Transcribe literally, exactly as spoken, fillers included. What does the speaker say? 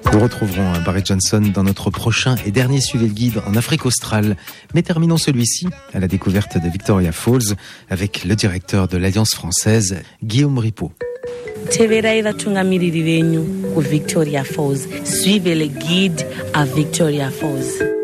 Nous retrouverons Barry Johnson dans notre prochain et dernier Suivez le guide en Afrique australe. Mais terminons celui-ci à la découverte de Victoria Falls avec le directeur de l'Alliance française, Guillaume Ripaud. Teverai vatungamiriri venyu ku Victoria Falls. Suivez le guide à Victoria Falls.